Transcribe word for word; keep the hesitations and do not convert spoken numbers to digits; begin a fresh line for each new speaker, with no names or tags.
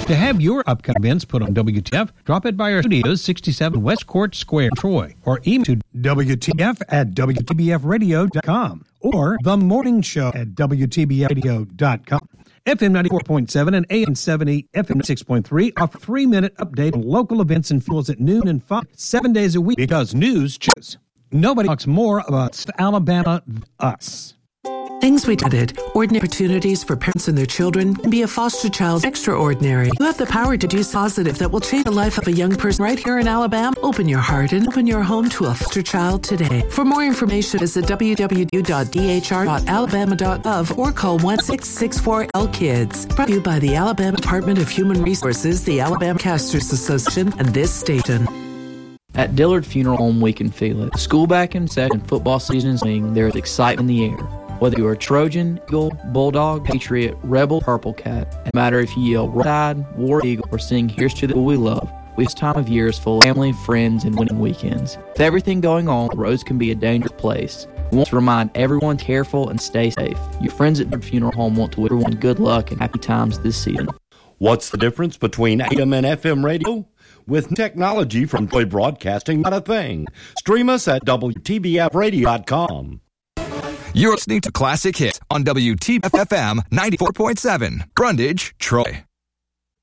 To have your upcoming events put on W T F, drop it by our studios, sixty-seven West Court Square, Troy, or email to W T F at W T B F radio dot com or The Morning Show at W T B F radio dot com. F M ninety-four point seven and A M seventy, F M six point three offer three-minute update on local events and fuels at noon and five, seven days a week, because news changes. Nobody talks more about Alabama than us.
Things we did. Ordinary opportunities for parents and their children can be a foster child's extraordinary. You have the power to do positive that will change the life of a young person right here in Alabama. Open your heart and open your home to a foster child today. For more information, visit w w w dot d h r dot alabama dot gov or call one six six four L kids. Brought to you by the Alabama Department of Human Resources, the Alabama Casters Association, and this station.
At Dillard Funeral Home, we can feel it. School back in session, football season is swing, there is excitement in the air. Whether you're a Trojan, Eagle, Bulldog, Patriot, Rebel, Purple Cat, no matter if you yell Roll Tide, War Eagle, or sing Here's to the we love, this time of year is full of family, friends, and winning weekends. With everything going on, the roads can be a dangerous place. We want to remind everyone careful and stay safe. Your friends at the Funeral Home want to wish everyone good luck and happy times this season.
What's the difference between A M and F M radio? With technology from Troy Broadcasting, not a thing. Stream us at W T B F radio dot com.
You're listening to Classic Hits on W T F F M ninety-four point seven, Brundage, Troy.